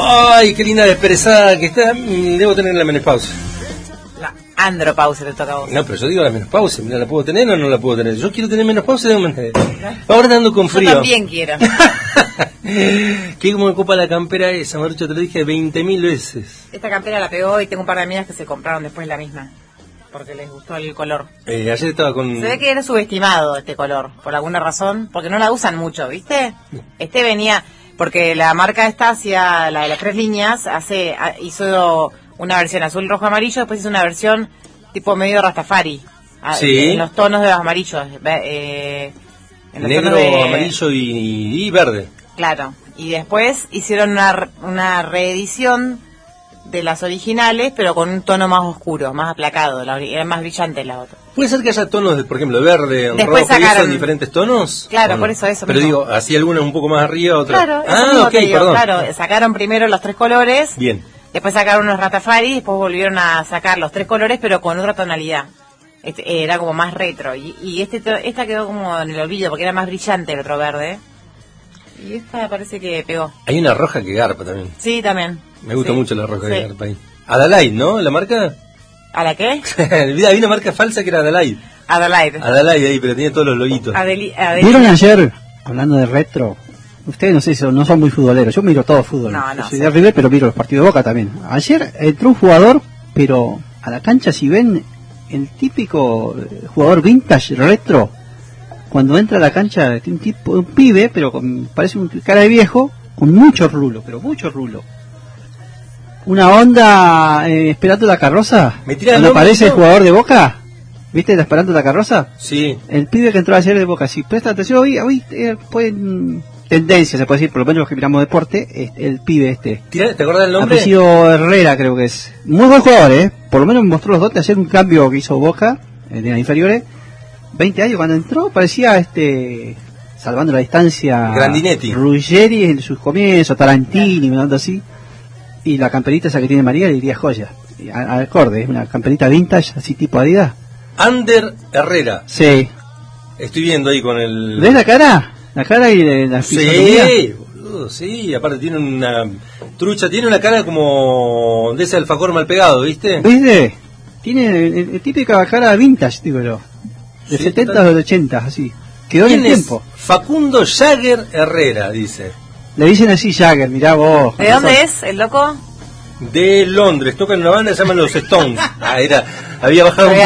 Ay, qué linda desperezada que está. Debo tener la menopausia. La andropausia te toca a vos. No, pero yo digo la menopausia. Mira, ¿la puedo tener o no la puedo tener? Yo quiero tener menopausia. Ahora ando con frío. Yo también quiero. ¿Qué como me copa la campera esa, Marucho? Te lo dije 20.000 veces. Esta campera la pegó y tengo un par de amigas que se compraron después la misma. Porque les gustó el color. Ayer estaba con... Se ve que era subestimado este color, por alguna razón. Porque no la usan mucho, ¿viste? Este venía... Porque la marca esta hacía, la de las 3 líneas, hizo una versión azul, rojo, amarillo. Después hizo una versión tipo medio Rastafari. Sí. En los tonos de los amarillos. En los negro, tonos de... amarillo y verde. Claro. Y después hicieron una reedición de las originales, pero con un tono más oscuro, más aplacado. Era más brillante la otra. ¿Puede ser que haya tonos, por ejemplo, de verde, después rojo, sacaron... diferentes tonos? Claro, no? por eso Pero mismo. digo, así algunas un poco más arriba, otras... Claro, eso ok, digo, perdón. claro, sacaron primero los 3 colores. Bien. Después sacaron unos Rastafari, después volvieron a sacar los 3 colores, pero con otra tonalidad. Era como más retro. Y esta quedó como en el olvido, porque era más brillante el otro verde. Y esta parece que pegó. Hay una roja que garpa también. Sí, también. Me gusta sí. mucho la roja que garpa ahí. Adelaide, ¿no? ¿La marca? ¿A la qué? Había una marca falsa que era Adelaide. Adelaide ahí, pero tiene todos los loguitos. ¿Vieron ayer, hablando de retro? Ustedes no sé si no son muy futboleros. Yo miro todo fútbol. No, soy de River, pero miro los partidos de Boca también. Ayer entró un jugador, pero a la cancha, si ven el típico jugador vintage retro, cuando entra a la cancha, un pibe, pero parece un cara de viejo, con mucho rulo, pero mucho rulo. Una onda esperando la carroza. Cuando aparece el jugador de Boca, ¿viste? Esperando la carroza. Sí. El pibe que entró ayer de Boca, si presta atención, hoy pueden tendencia, se puede decir, por lo menos los que miramos deporte, el pibe este. ¿Te acuerdas el nombre? Apellido Herrera, creo que es. Muy buen jugador, por lo menos mostró los dotes. Ayer un cambio que hizo Boca, en las inferiores. 20 años, cuando entró, parecía salvando la distancia, Grandinetti, Ruggeri en sus comienzos, Tarantini, una onda así. Y la camperita esa que tiene María le diría joya. Al acorde, es una camperita vintage, así tipo Adidas. Ander Herrera. Sí. Estoy viendo ahí con el... ¿Ves la cara? La cara y la fisonomía. Sí, boludo, sí. Aparte tiene una trucha, tiene una cara como de ese alfajor mal pegado, ¿viste? ¿Viste? Tiene típica cara vintage, digo yo. De 70 o de 80, así. Quedó en el tiempo. Facundo Jagger Herrera, dice. Le dicen así Jagger, mirá vos. ¿De dónde es el loco? De Londres, toca en una banda que se llama Los Stones. Había bajado un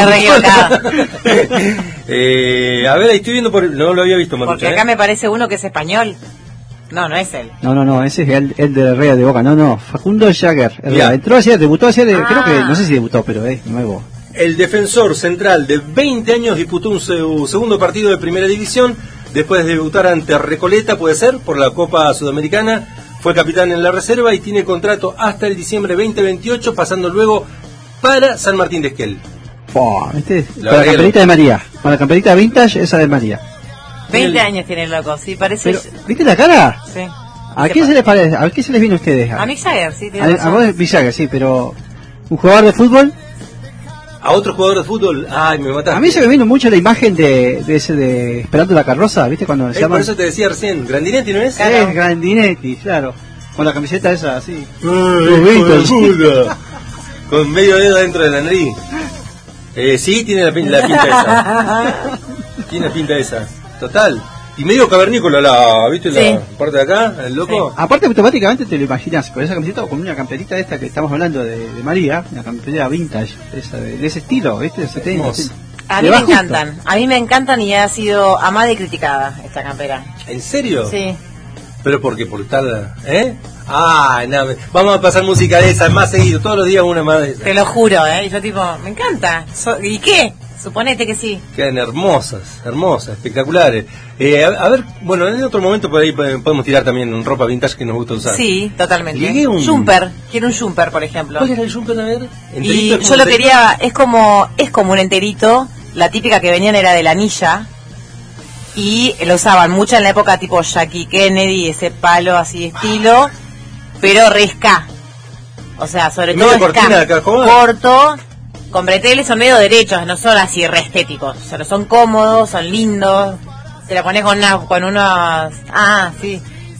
a ver, ahí estoy viendo, no lo había visto, Matucha, porque acá me parece uno que es español. No es él. No, ese es el de Herrera de Boca. No, Facundo Jagger Herrera. Entró ayer, debutó ayer, creo que, no sé si debutó, pero es nuevo. El defensor central de 20 años disputó su segundo partido de primera división después de debutar ante Recoleta, puede ser, por la Copa Sudamericana. Fue capitán en la reserva y tiene contrato hasta el diciembre 2028, pasando luego para San Martín de Esquel. Con la camperita de María, con la camperita vintage, esa de María. 20 años tiene el loco, sí, parece... Pero, ¿viste la cara? Sí. ¿A qué se les parece? ¿A qué se les viene a ustedes? A Mick Jagger, sí. A vos Mick Jagger, sí, pero... ¿Un jugador de fútbol? ¿A otro jugador de fútbol? Ay, me mataste. A mí se me vino mucho la imagen de ese de Esperando la carroza, ¿viste? Cuando se llama... Por eso te decía recién, Grandinetti, ¿no es? Claro. Es Grandinetti, claro. Con la camiseta esa, así. Con medio dedo dentro de la nariz. Sí, tiene la pinta esa. Tiene la pinta esa. Total. Y medio cavernícola, ¿viste? Sí. La parte de acá, el loco. Sí. Aparte, automáticamente te lo imaginas con esa camiseta o con una camperita esta que estamos hablando de María, una camperita vintage, de ese estilo, ¿viste? A mí me encantan. A mí me encantan y ha sido amada y criticada esta campera. ¿En serio? Sí. ¿Pero por qué? ¿Por tal? No, vamos a pasar música de esa más seguido, todos los días una más de esa. Te lo juro, y yo tipo, me encanta. ¿Y qué? Suponete que sí. Quedan hermosas, espectaculares. A ver, bueno, en otro momento por ahí podemos tirar también ropa vintage que nos gusta usar. Sí, totalmente. Un jumper, quiero un jumper, por ejemplo. ¿Cuál era el jumper? A ver. Y yo lo quería, es como un enterito. La típica que venían era de la anilla. Y lo usaban mucho en la época tipo Jackie Kennedy, ese palo así de estilo, pero resca. O sea, sobre todo corto, con breteles, son medio derechos, no son así re estéticos. O sea, son cómodos, son lindos. Te la pones con unos... te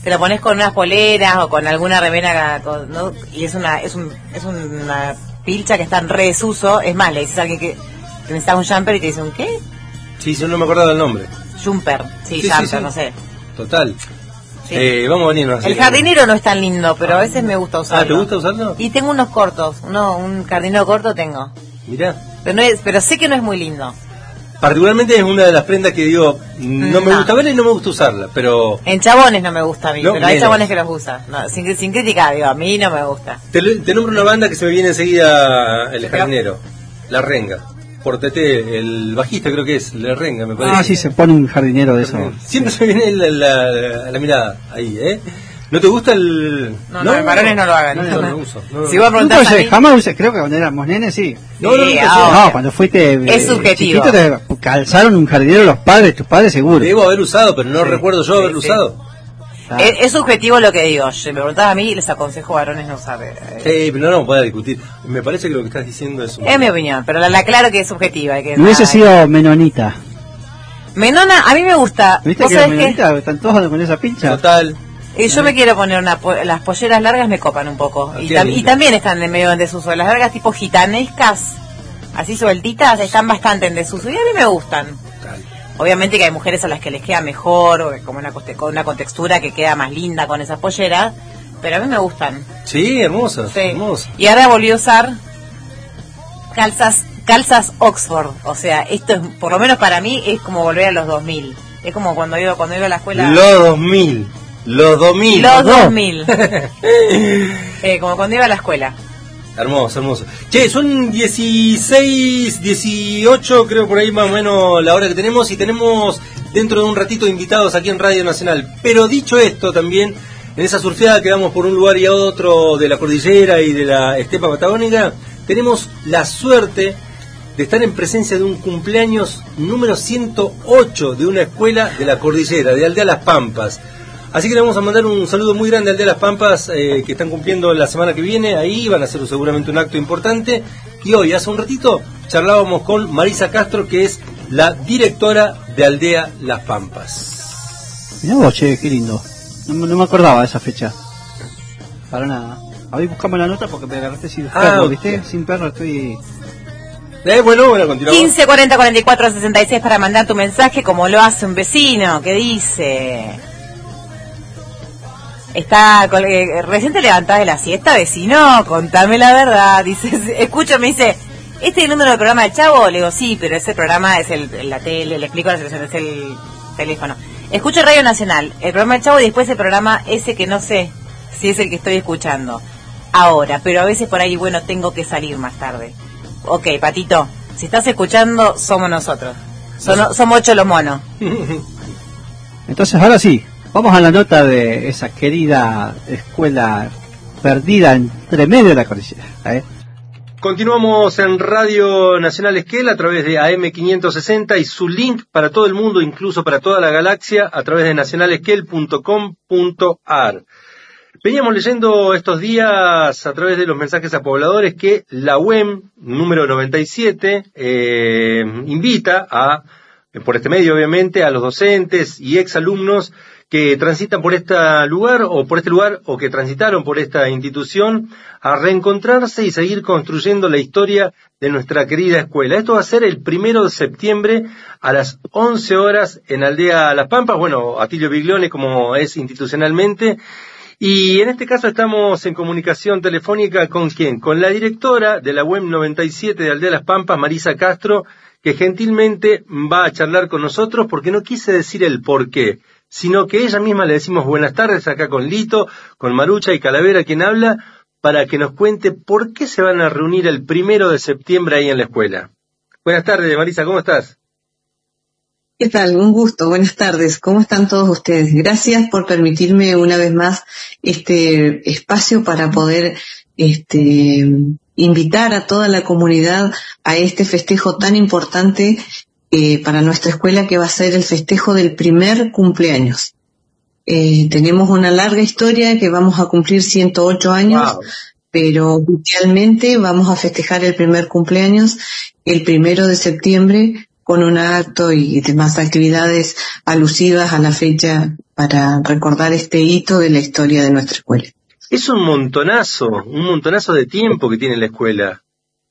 te lo pones con unas poleras o con alguna remera, ¿no? Y es una pilcha que está en re desuso. Es más, le dices a alguien que necesitas un jumper y te dice, ¿un qué? Sí, yo no me acordaba del nombre. Jumper, sí, jumper, no sé. Total. Sí. Vamos a venirnos. El jardinero no es tan lindo, pero a veces me gusta usarlo. ¿te gusta usarlo? Y tengo unos cortos, un jardinero corto tengo. Mirá. Pero sé que no es muy lindo. Particularmente es una de las prendas que digo, no me gusta verla y no me gusta usarla, pero... En chabones no me gusta a mí, no, pero hay chabones que los usan. No, sin crítica, digo, a mí no me gusta. Te nombro una banda que se me viene enseguida, el jardinero, La Renga. Por Tete, el bajista creo que es, La Renga, me parece. Ah, sí, se pone un jardinero de eso. Siempre se me viene la mirada ahí, ¿eh? ¿No te gusta el...? No, varones no lo hagan. No uso. Si vos preguntás a mí... Jamás usé, creo que cuando éramos nenes, sí. No, Cuando fuiste es subjetivo. chiquito te calzaron un jardinero los padres, tus padres seguro. Debo haber usado, pero no recuerdo yo haberlo usado. Es subjetivo lo que digo. Si me preguntás a mí, les aconsejo varones no usar. Pero no vamos a poder discutir. Me parece que lo que estás diciendo es... Es mi opinión, pero la claro que es subjetiva. Que hubiese sido menonita. Menona, a mí me gusta. ¿Viste que menonita están todos con esa pincha? Total. Yo me quiero poner las polleras largas, me copan un poco. Y también están en medio en desuso. Las largas tipo gitanescas, así sueltitas, están bastante en desuso. Y a mí me gustan. Total. Obviamente que hay mujeres a las que les queda mejor, como con una contextura que queda más linda con esas polleras. Pero a mí me gustan. Sí, hermosas. Sí. Hermosas. Y ahora volví a usar calzas Oxford. O sea, esto es, por lo menos para mí, es como volver a los 2000. Es como cuando iba a la escuela. Los 2000. Los 2000. Los 2000. Como cuando iba a la escuela. Hermoso, hermoso. Che, son 16, 18, creo por ahí más o menos la hora que tenemos. Y tenemos dentro de un ratito invitados aquí en Radio Nacional. Pero dicho esto también, en esa surfeada que damos por un lugar y a otro de la cordillera y de la estepa patagónica, tenemos la suerte de estar en presencia de un cumpleaños número 108 de una escuela de la cordillera, de Aldea Las Pampas. Así que le vamos a mandar un saludo muy grande al de Las Pampas, que están cumpliendo la semana que viene. Ahí van a hacer seguramente un acto importante. Y hoy, hace un ratito, charlábamos con Marisa Castro, que es la directora de Aldea Las Pampas. Mirá vos, che, qué lindo. No me acordaba de esa fecha. Para nada. Hoy buscamos la nota porque me agarraste sin perro, ¿viste? Sin perro estoy... Bueno, continuamos. 15 40 44 66 para mandar tu mensaje, como lo hace un vecino que dice... Está recién te levantás de la siesta, vecino, contame la verdad. Dice, escúchame, dice, ¿este es el número del programa del Chavo? Le digo, sí, pero ese programa es la tele, le explico la situación, es el teléfono. Escucho Radio Nacional, el programa del Chavo, y después el programa ese que no sé si es el que estoy escuchando ahora, pero a veces por ahí, bueno, tengo que salir más tarde. Ok, Patito, si estás escuchando, somos nosotros. Somos 8 los monos. Entonces, ahora sí. Vamos a la nota de esa querida escuela perdida entre medio de la cordillera. Continuamos en Radio Nacional Esquel a través de AM560 y su link para todo el mundo, incluso para toda la galaxia, a través de nacionalesquel.com.ar. Veníamos leyendo estos días a través de los mensajes a pobladores que la UEM número 97 invita por este medio obviamente, a los docentes y exalumnos que transitan por este lugar o que transitaron por esta institución a reencontrarse y seguir construyendo la historia de nuestra querida escuela. Esto va a ser el 1 de septiembre a las 11 horas en Aldea Las Pampas, Atilio Biglione como es institucionalmente, y en este caso estamos en comunicación telefónica ¿con quién? Con la directora de la UEM 97 de Aldea Las Pampas, Marisa Castro, que gentilmente va a charlar con nosotros porque no quise decir el por qué, sino que ella misma le decimos buenas tardes acá con Lito, con Marucha y Calavera, quien habla, para que nos cuente por qué se van a reunir el 1 de septiembre ahí en la escuela. Buenas tardes, Marisa, ¿cómo estás? ¿Qué tal? Un gusto, buenas tardes. ¿Cómo están todos ustedes? Gracias por permitirme una vez más este espacio para poder invitar a toda la comunidad a este festejo tan importante para nuestra escuela, que va a ser el festejo del primer cumpleaños. Tenemos una larga historia que vamos a cumplir 108 años, wow. Pero oficialmente vamos a festejar el primer cumpleaños el 1 de septiembre con un acto y demás actividades alusivas a la fecha para recordar este hito de la historia de nuestra escuela. Es un montonazo de tiempo que tiene la escuela.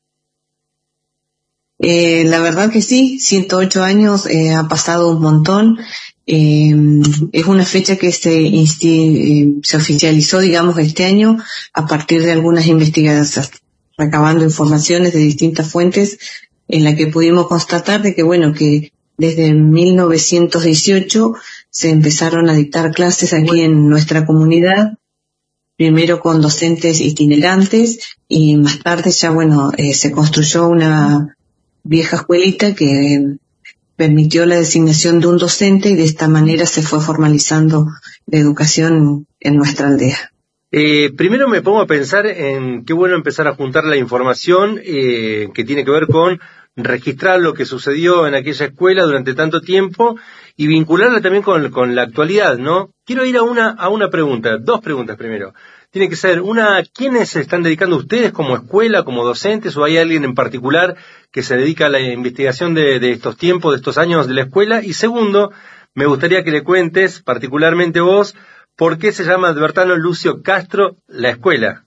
La verdad que sí, 108 años, ha pasado un montón. Es una fecha que se oficializó, digamos, este año a partir de algunas investigaciones, recabando informaciones de distintas fuentes, en la que pudimos constatar de que, bueno, que desde 1918 se empezaron a dictar clases aquí en nuestra comunidad, primero con docentes itinerantes y más tarde ya, bueno, se construyó una vieja escuelita que permitió la designación de un docente y de esta manera se fue formalizando la educación en nuestra aldea. Primero me pongo a pensar en qué bueno empezar a juntar la información que tiene que ver con registrar lo que sucedió en aquella escuela durante tanto tiempo y vincularla también con la actualidad, ¿no? Quiero ir a una pregunta, dos preguntas primero. Tiene que ser una, ¿quiénes se están dedicando ustedes como escuela, como docentes, o hay alguien en particular que se dedica a la investigación de estos tiempos, de estos años de la escuela? Y segundo, me gustaría que le cuentes, particularmente vos, ¿por qué se llama Albertano Lucio Castro la escuela?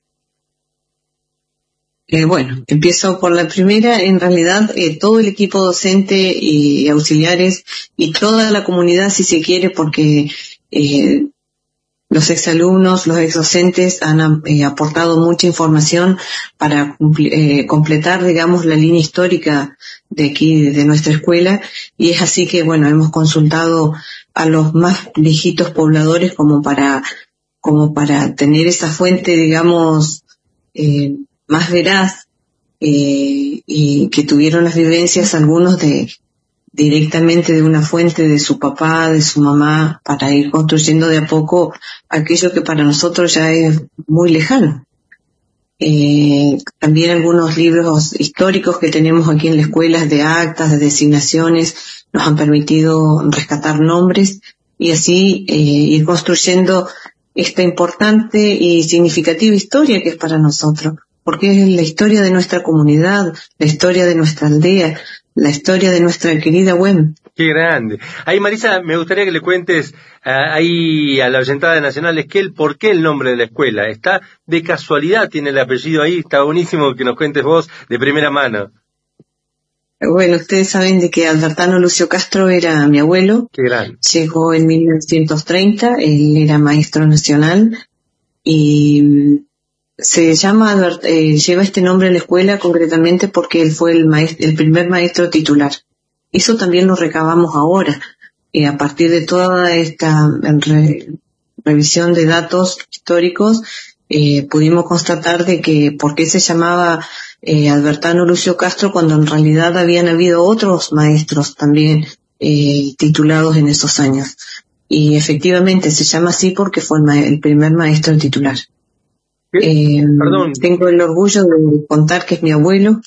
Bueno, empiezo por la primera. En realidad, todo el equipo docente y auxiliares y toda la comunidad, si se quiere, porque los exalumnos, los exdocentes han aportado mucha información para completar, digamos, la línea histórica de aquí, de nuestra escuela, y es así que, bueno, hemos consultado a los más viejitos pobladores como para tener esa fuente, digamos, más veraz, y que tuvieron las vivencias algunos directamente de una fuente de su papá, de su mamá, para ir construyendo de a poco aquello que para nosotros ya es muy lejano. También algunos libros históricos que tenemos aquí en la escuela de actas, de designaciones, nos han permitido rescatar nombres y así ir construyendo esta importante y significativa historia que es para nosotros, porque es la historia de nuestra comunidad, la historia de nuestra aldea, la historia de nuestra querida UEM. ¡Qué grande! Ahí, Marisa, me gustaría que le cuentes ahí a la oyentada de Nacionales por qué el nombre de la escuela. ¿Está de casualidad? ¿Tiene el apellido ahí? Está buenísimo que nos cuentes vos de primera mano. Bueno, ustedes saben de que Albertano Lucio Castro era mi abuelo. ¡Qué grande! Llegó en 1930, él era maestro nacional y se llama lleva este nombre en la escuela concretamente porque él fue el primer maestro titular. Eso también lo recabamos ahora, a partir de toda esta revisión de datos históricos, pudimos constatar de que por qué se llamaba Albertano Lucio Castro cuando en realidad habían habido otros maestros también titulados en esos años. Y efectivamente se llama así porque fue el primer maestro titular. Tengo el orgullo de contar que es mi abuelo,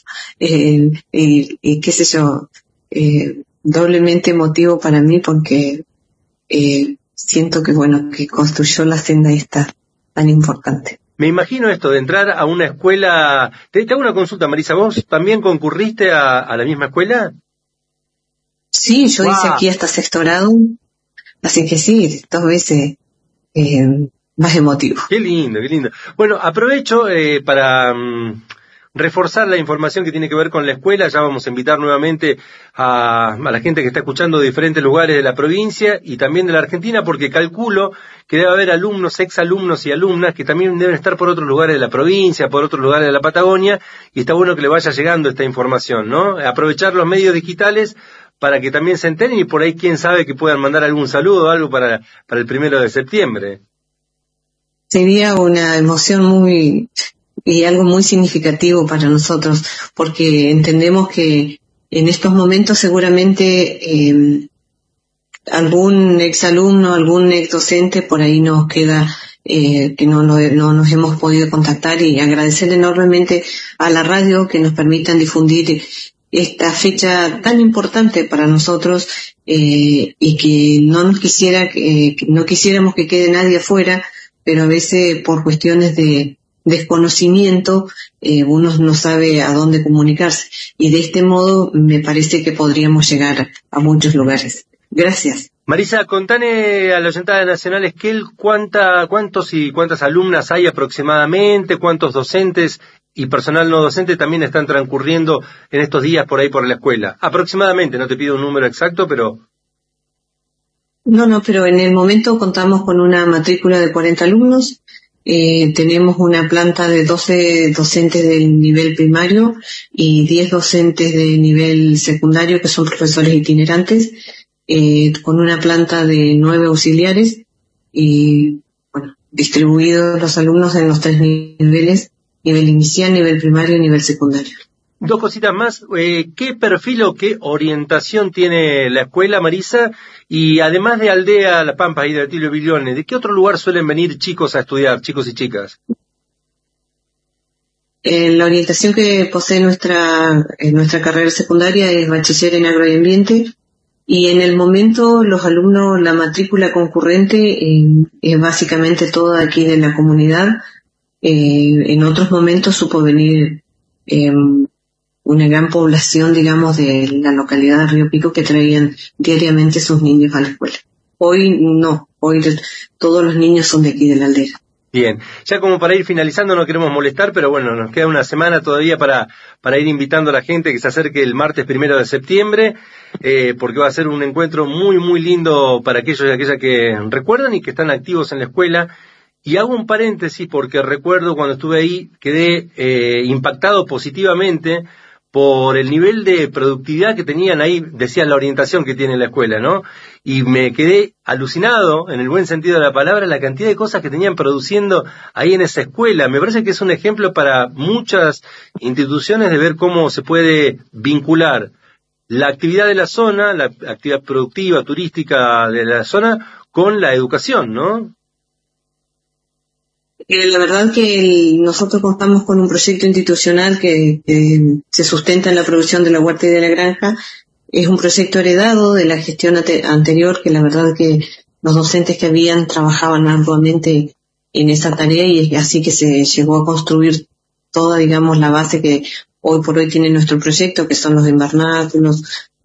y qué sé yo, doblemente emotivo para mí porque siento que, bueno, que construyó la senda esta tan importante. Me imagino esto de entrar a una escuela. Te hago una consulta, Marisa, ¿vos también concurriste a la misma escuela? Sí, yo hice aquí hasta sexto grado, así que sí, 2 veces más emotivo. Qué lindo, qué lindo. Bueno, aprovecho para reforzar la información que tiene que ver con la escuela. Ya vamos a invitar nuevamente a la gente que está escuchando de diferentes lugares de la provincia y también de la Argentina, porque calculo que debe haber alumnos, exalumnos y alumnas que también deben estar por otros lugares de la provincia, por otros lugares de la Patagonia, y está bueno que le vaya llegando esta información, ¿no? Aprovechar los medios digitales para que también se enteren y por ahí quién sabe que puedan mandar algún saludo o algo para el 1 de septiembre. Sería una emoción y algo muy significativo para nosotros, porque entendemos que en estos momentos seguramente algún exalumno, algún exdocente por ahí nos queda, que no nos hemos podido contactar, y agradecer enormemente a la radio que nos permitan difundir esta fecha tan importante para nosotros, y que no quisiéramos que quede nadie afuera, pero a veces por cuestiones de desconocimiento uno no sabe a dónde comunicarse, y de este modo me parece que podríamos llegar a muchos lugares. Gracias. Marisa, contale a la oyentada de Nacional Esquel cuántos y cuántas alumnas hay aproximadamente, cuántos docentes y personal no docente también están transcurriendo en estos días por ahí por la escuela. Aproximadamente, no te pido un número exacto, pero... No, pero en el momento contamos con una matrícula de 40 alumnos, tenemos una planta de 12 docentes del nivel primario y 10 docentes de nivel secundario que son profesores itinerantes, con una planta de 9 auxiliares y, bueno, distribuidos los alumnos en los 3 niveles, nivel inicial, nivel primario y nivel secundario. Dos cositas más, ¿qué perfil o qué orientación tiene la escuela, Marisa? Y además de Aldea La Pampa y de Atilio Biglione, ¿de qué otro lugar suelen venir chicos a estudiar, chicos y chicas? La orientación que posee nuestra carrera secundaria es bachiller en agro y ambiente, y en el momento los alumnos, la matrícula concurrente es básicamente toda aquí de la comunidad. En otros momentos supo venir una gran población, digamos, de la localidad de Río Pico que traían diariamente sus niños a la escuela. Hoy no, hoy todos los niños son de aquí de la aldea. Bien, ya como para ir finalizando, no queremos molestar, pero bueno, nos queda una semana todavía para ir invitando a la gente que se acerque el martes 1 de septiembre, porque va a ser un encuentro muy, muy lindo para aquellos y aquellas que recuerdan y que están activos en la escuela. Y hago un paréntesis porque recuerdo cuando estuve ahí, quedé impactado positivamente por el nivel de productividad que tenían ahí, decía la orientación que tiene la escuela, ¿no? Y me quedé alucinado, en el buen sentido de la palabra, la cantidad de cosas que tenían produciendo ahí en esa escuela. Me parece que es un ejemplo para muchas instituciones de ver cómo se puede vincular la actividad de la zona, la actividad productiva, turística de la zona, con la educación, ¿no? La verdad que nosotros contamos con un proyecto institucional que se sustenta en la producción de la huerta y de la granja. Es un proyecto heredado de la gestión anterior, que la verdad que los docentes que habían trabajaban arduamente en esa tarea, y así que se llegó a construir toda, digamos, la base que hoy por hoy tiene nuestro proyecto, que son los invernáculos,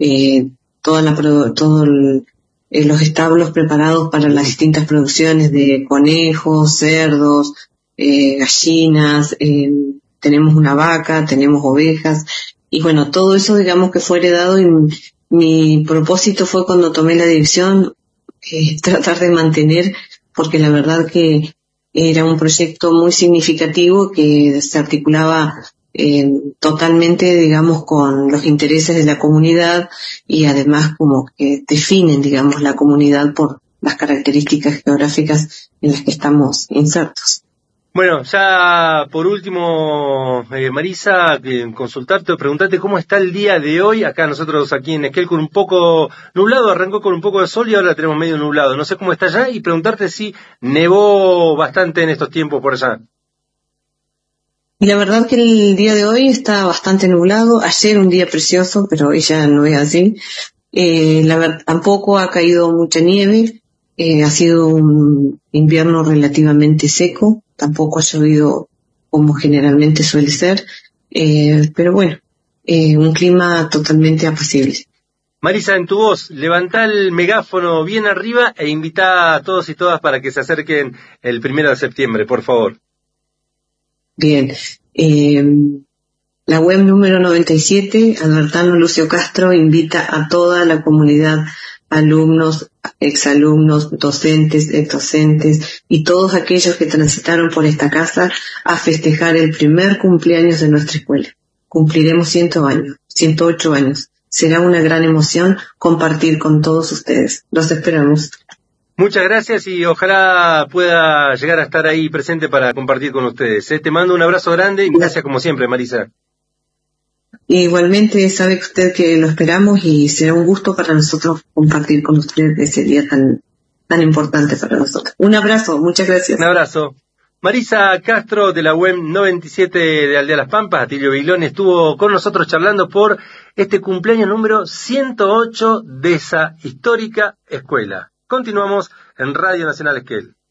los establos preparados para las distintas producciones de conejos, cerdos, gallinas, tenemos una vaca, tenemos ovejas, y bueno, todo eso digamos que fue heredado, y mi propósito fue cuando tomé la dirección, tratar de mantener, porque la verdad que era un proyecto muy significativo que se articulaba totalmente, digamos, con los intereses de la comunidad, y además como que definen, digamos, la comunidad por las características geográficas en las que estamos insertos. Bueno, ya por último, Marisa, consultarte o preguntarte cómo está el día de hoy. Acá nosotros aquí en Esquel con un poco nublado, arrancó con un poco de sol y ahora tenemos medio nublado. No sé cómo está allá, y preguntarte si nevó bastante en estos tiempos por allá. Y la verdad que el día de hoy está bastante nublado. Ayer un día precioso, pero hoy ya no es así. Tampoco ha caído mucha nieve. Ha sido un invierno relativamente seco. Tampoco ha llovido como generalmente suele ser. Pero bueno, un clima totalmente apacible. Marisa, en tu voz, levantá el megáfono bien arriba e invitá a todos y todas para que se acerquen el 1 de septiembre, por favor. Bien, la web número 97, Albertano Lucio Castro, invita a toda la comunidad, alumnos, exalumnos, docentes, exdocentes y todos aquellos que transitaron por esta casa a festejar el primer cumpleaños de nuestra escuela. Cumpliremos 108 años. Será una gran emoción compartir con todos ustedes. Los esperamos. Muchas gracias y ojalá pueda llegar a estar ahí presente para compartir con ustedes. Te mando un abrazo grande y gracias como siempre, Marisa. Igualmente, sabe usted que lo esperamos y será un gusto para nosotros compartir con usted ese día tan importante para nosotros. Un abrazo, muchas gracias. Un abrazo. Marisa Castro de la web 97 de Aldea Las Pampas, Atilio Biglione, estuvo con nosotros charlando por este cumpleaños número 108 de esa histórica escuela. Continuamos en Radio Nacional Esquel.